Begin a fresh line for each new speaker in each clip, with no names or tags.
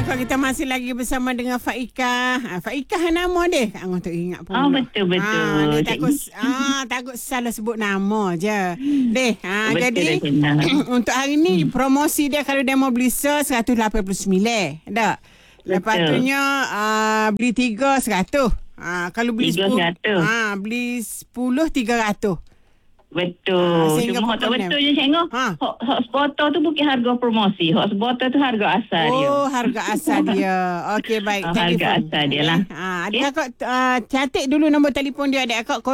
Kak, kita masih lagi bersama dengan Faika. Faika nama dia. Untuk ingat pun.
Betul.
Dia takut salah sebut nama je. Deh, jadi untuk hari ni promosi dia kalau dia mau beli 189. Tak? Lepas tu nya beli 3 100. Kalau beli 10 beli 10 300.
Betul. Cuma tak betul je tengok. Hot spotter tu bukan harga promosi. Hot spotter tu harga asal dia.
Oh, harga asal dia. Okey, baik.
Harga asal dia lah.
Adik akak catat dulu nombor telefon dia. Adik akak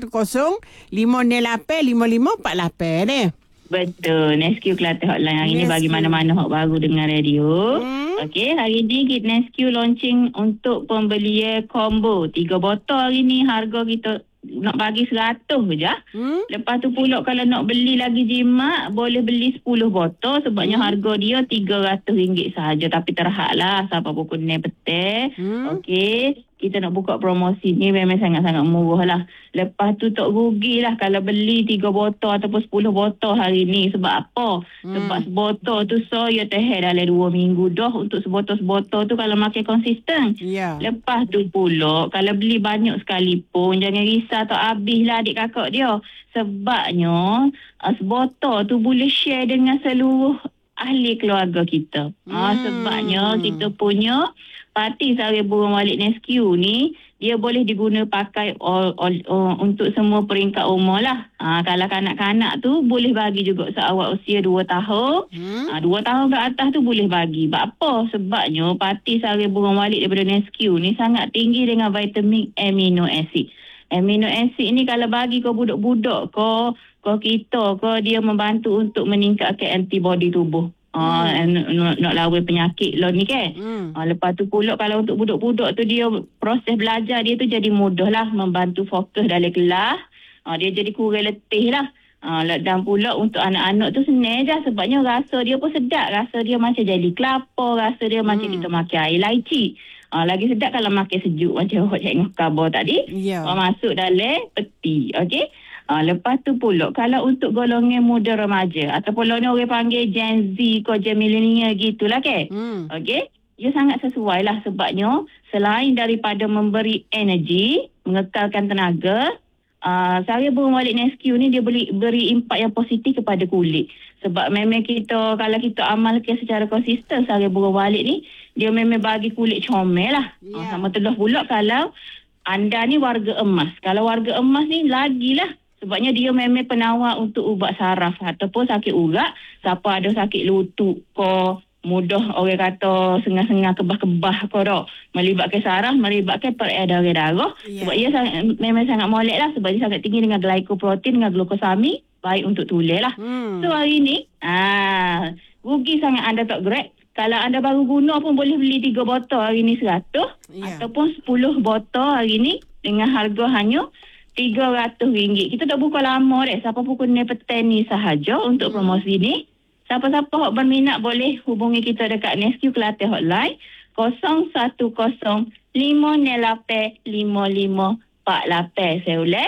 010-508-5548 ni.
Betul. Nesque Kelantan Hotline hari ni bagi mana-mana hot baru dengan radio. Okey, hari ni Nesque launching untuk pembelian combo 3 botol hari ni. Harga kita nak bagi 100 je. Lepas tu pula kalau nak beli lagi jimat, boleh beli 10 botol sebabnya harga dia RM300 sahaja. Tapi terhad lah siapa pukul ni petang. Okey, kita nak buka promosi ni memang sangat-sangat murah lah. Lepas tu tak rugi lah kalau beli 3 botol ataupun 10 botol hari ni. Sebab apa? Sebab sebotol tu saya tahan dalam 2 minggu dah. Untuk sebotol-sebotol tu kalau makan konsisten. Lepas tu pula kalau beli banyak sekalipun, jangan risau tak habis lah adik kakak dia. Sebabnya sebotol tu boleh share dengan seluruh ahli keluarga kita. Sebabnya kita punya parti sari burung walik Nesque ni dia boleh diguna pakai untuk semua peringkat umur lah. Kalau kanak-kanak tu boleh bagi juga seawal usia 2 tahun. 2 tahun ke atas tu boleh bagi. Sebab apa? Sebabnya parti sari burung walik daripada Nesque ni sangat tinggi dengan vitamin amino acid. Amino acid ni kalau bagi kau budak-budak kau kita dia membantu untuk meningkatkan antibody tubuh. Nak lawan penyakit lo ni kan. Lepas tu pula kalau untuk budak-budak tu dia proses belajar dia tu jadi mudah lah, membantu fokus dalam kelas. Dia jadi kurang letih lah. Dan pula untuk anak-anak tu senang je sebabnya rasa dia pun sedap. Rasa dia macam jeli kelapa, rasa dia macam kita makan air laici. Lagi sedap kalau makan sejuk macam hot cek dengan kabar tadi. Masuk dalam peti. Okey. Lepas tu pula kalau untuk golongan muda remaja ataupun orang panggil Gen Z ke Gen millennial gitulah ke. Okey. Dia sangat sesuai lah sebabnya selain daripada memberi energi, mengekalkan tenaga, saya burung walik Nesque ni dia beri impak yang positif kepada kulit. Sebab memang kita kalau kita amalkan secara konsisten saya burung walik ni, dia memang bagi kulit comel lah. Sama terus pula kalau anda ni warga emas. Kalau warga emas ni lagilah. Sebabnya dia memang penawar untuk ubat saraf ataupun sakit urat. Siapa ada sakit lutut ko, mudah orang kata sengah-sengah kebah-kebah ko dah. Melibatkan saraf, melibatkan peredaran darah. Sebab ia memang sangat molek lah. Sebab dia sangat tinggi dengan glycoprotein, dengan glukosamid. Baik untuk tulang lah. So hari ni, rugi sangat anda tak grab. Kalau anda baru guna pun boleh beli 3 botol hari ni 100. Ataupun 10 botol hari ni dengan harga hanya RM300. Kita dah buka lama dah. Siapa pukul ni petang ni sahaja untuk promosi ni. Siapa-siapa yang berminat boleh hubungi kita dekat Nesque Kelantan Hotline 010-508-5548. Saya ulang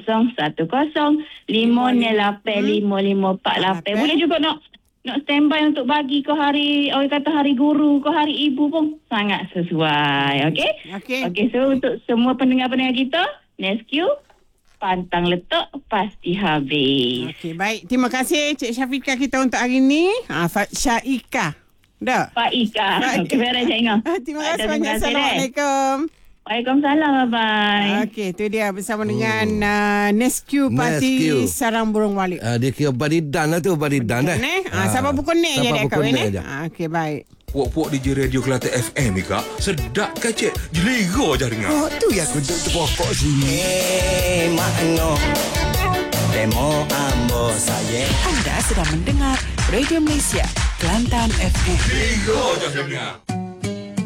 010-508-5548. Boleh juga nak standby untuk bagi ke hari, orang kata hari guru ke hari ibu pun sangat sesuai. Okey, so untuk semua pendengar-pendengar kita, Nesque pantang letak pasti habis. Okey, baik. Terima kasih Cik Syafiqah kita untuk hari ni. Syaika. Dah. Faika. Okey, beres Cik Inga. Terima kasih banyak. Assalamualaikum. Waalaikumsalam. Bye-bye. Okey, tu dia bersama dengan Nesque Parti Sarang Burung Walik.
Dia kira badidan lah tu, badidan dah.
Siapa pukul ni je dekat ni. Okey, baik.
Puak-puak DJ Radio Kelantan FM ni kak, sedap kan cik? Jelera je dengar.
Tu yang aku duduk pokok sini. Makno demo ambo saya.
Anda sedang mendengar Radio Malaysia Kelantan FM.
Jelera je dengar.